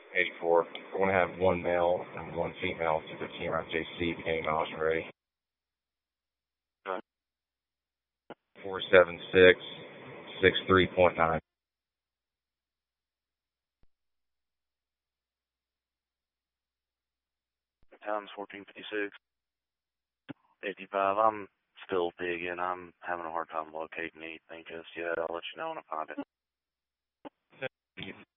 84. We're going to have one male and one female to the team around JC beginning miles ready. 476, 63.9. Times 1456. 55. I'm still digging. I'm having a hard time locating anything just yet. I'll let you know when I find it.